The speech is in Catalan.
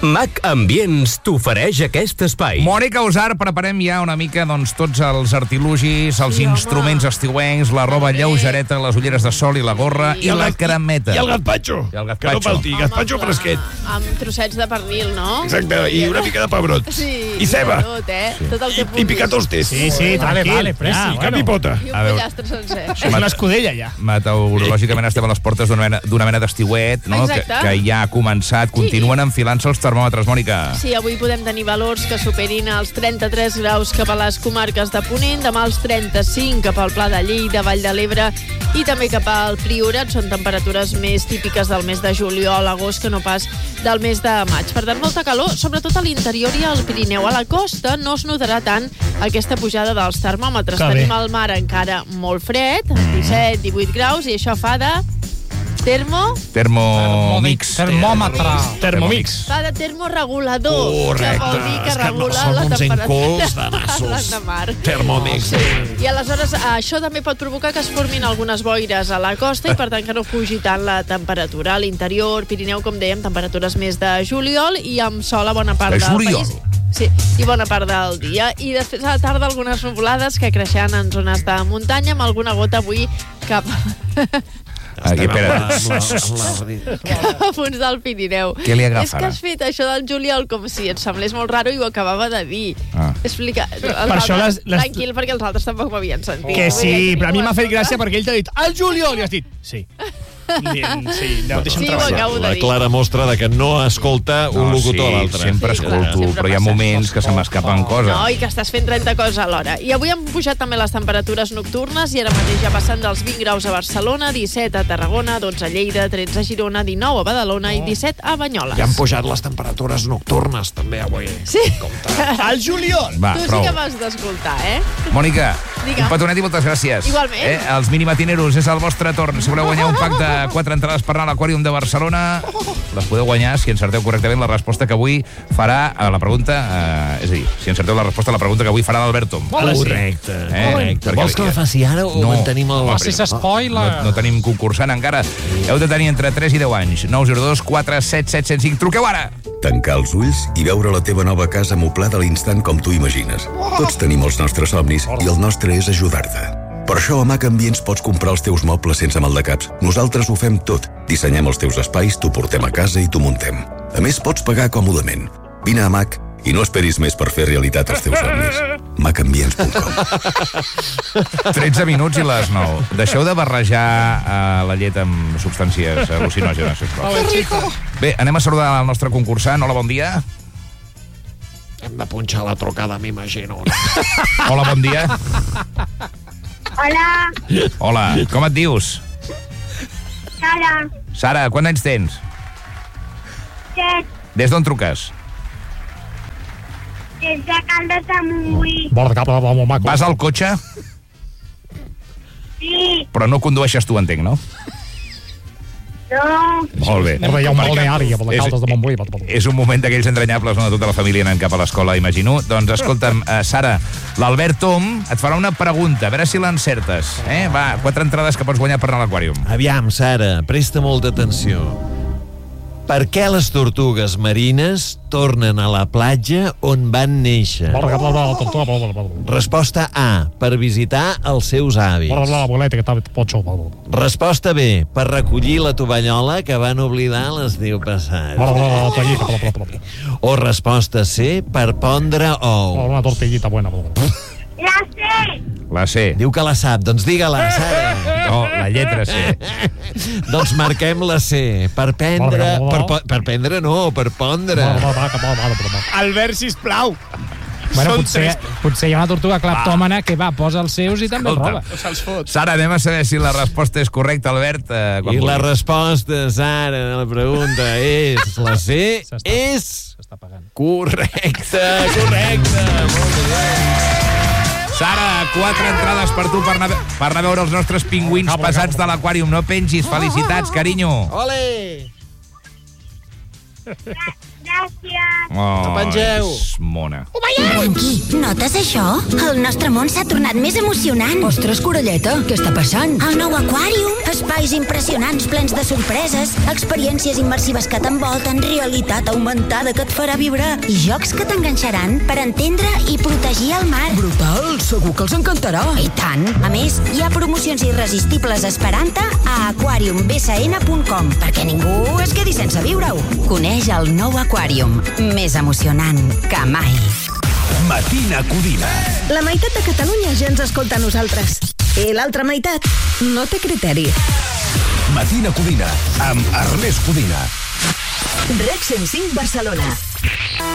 Mac Ambients t'ofereix aquest espai. Mònica Usar, preparem ja una mica tots els artilugis, els instruments estiuencs, la roba lleugereta, les ulleres de sol i la gorra i la cremeta. I el gazpacho. Que no falti, gazpacho fresquet. Amb trossets de pernil, no? Exacte, i una mica de pebrot. Sí. I ceba. Tot el que puguis. I picatostes. Sí, vale, pressa. I cap i pota. I un pollastre sencer. És una escudella, ja. Meteorològicament estem a les portes d'una mena d'estiuet, no? Que ja ha començat. Continuen enfilant-se els termòmetres, Mònica. Sí, avui podem tenir valors que superin els 33 graus cap a les comarques de Ponent, demà els 35 cap al Pla de Lleida, Vall de l'Ebre i també cap al Priorat. Són temperatures més típiques del mes de juliol, agost, que no pas del mes de maig. Per tant, molta calor, sobretot a l'interior i al Pirineu. A la costa no es notarà tant aquesta pujada dels termòmetres. Tenim el mar encara molt fred, 17-18 graus, i això fa de... Termomix. Termomix. Fa de termoregulador. Correcte. Que vol dir que regula són la uns temperatura incults de nassos. l'endemar. Termomix. I aleshores això també pot provocar que es formin algunes boires a la costa i per tant que no pugi tant la temperatura. A l'interior, Pirineu, com dèiem, temperatures més de juliol i amb sol a bona part del país. Sí, i bona part del dia. I després a la tarda algunes nuvolades que creixeran en zones de muntanya amb alguna gota avui cap A punts del Pirineu. Què li agafa, És que has fet això del juliol com si et semblés molt raro i ho acabava de dir. Explica. Tranquil, perquè els altres tampoc m'havien sentit. Que sí, però a mi m'ha fet gràcia perquè ell t'ha dit el juliol i has dit sí. Sí, ho acabo de La dir. clara mostra de que no escolta un locutor a l'altre. Sempre escolto, però hi ha moments que se m'escapen coses. No, i que estàs fent 30 coses alhora. I avui han pujat també les temperatures nocturnes i ara mateix ja passen dels 20 graus a Barcelona, 17 a Tarragona, 12 a Lleida, 13 a Girona, 19 a Badalona i 17 a Banyoles. Ja han pujat les temperatures nocturnes també avui. Sí. El juliol. Va, Tu sí que m'has d'escoltar, Mònica, Digue'm. un petonet i moltes gràcies. Igualment. Els minimatineros, és el vostre torn. Si voleu guanyar un pack de 4 entrades per anar a l'Aquàrium de Barcelona, les podeu guanyar si encerteu correctament la resposta que avui farà a la pregunta, és a dir, si encerteu la resposta a la pregunta que avui farà l'Alberto. Correcte. Vols que la faci ara o No. mantenim el... Facis spoiler. No tenim concursant encara. Heu de tenir entre 3 i 10 anys. 902 477 105. Truqueu ara! Tancar els ulls i veure la teva nova casa moblada a l'instant com tu imagines. Tots tenim els nostres somnis i el nostre és ajudar-te. Per això a Mac Ambients pots comprar els teus mobles sense maldecaps. Nosaltres ho fem tot. Dissenyem els teus espais, t'ho portem a casa i t'ho muntem. A més, pots pagar còmodament. Vine a Mac i no esperis més per fer realitat els teus somnis. macambients.com 13 minuts i les 9. Deixeu de barrejar la llet amb substàncies al·lucinògenes, sisplau. Bé, anem a saludar el nostre concursant. Hola, bon dia. Hem de punxar la trucada, m'imagino. Hola, bon dia. Hola, Hola, com et dius? Sara, Sara, quants anys tens? 7, Des d'on truques? des de Caldes de Montbui. Vas al cotxe, Sí, però no condueixes tu, entenc, no? no, Molt bé. Hi ha un balneari a Caldes de Montbui. És un moment d'aquells entranyables, no? Tota la família anant cap a l'escola, imagino. Doncs escolta'm, Sara, l'Albert Tom et farà una pregunta, a veure si l'encertes. Va, 4 entrades que pots guanyar per anar a l'Aquàrium. Aviam, Sara, presta molta atenció. Per què les tortugues marines tornen a la platja on van néixer? Resposta A, per visitar els seus avis. Resposta B, per recollir la tovallola que van oblidar l'estiu passat. O resposta C, per pondre ou. la sé. La C. Diu que la sap, doncs digue-la, Sara. No, la lletra C. Doncs marquem la C, per prendre... Per prendre no, per pondre. Albert, sisplau. Bueno, potser hi ha una tortuga cleptòmana que posa els seus i també els roba. Sara, anem a saber si la resposta és correcta, Albert. I la resposta, Sara, de la pregunta és... La C és... S'està pagant. Correcte. Molt bé. Sara, 4 entrades per tu per anar a veure els nostres pingüins pesats de l'Aquàrium. No pengis. Felicitats, carinyo. Ole! Gràcies. No pengeu. Mona. Franqui, notes això? El nostre món s'ha tornat més emocionant. Ostres, Corelleta, què està passant? El nou aquàrium, espais impressionants plens de sorpreses, experiències immersives que t'envolten, realitat augmentada que et farà vibrar i jocs que t'enganxaran per entendre i protegir el mar. Brutal, segur que els encantarà. I tant! A més, hi ha promocions irresistibles esperant-te a aquariumbsn.com perquè ningú es quedi sense viure-ho. Coneix el nou aquàrium, més emocionant que mai. Matina Codina. La meitat de Catalunya ja ens escolta a nosaltres. I l'altra meitat no té criteri. Matina Codina, amb Ernest Codina. Rec 105 Barcelona.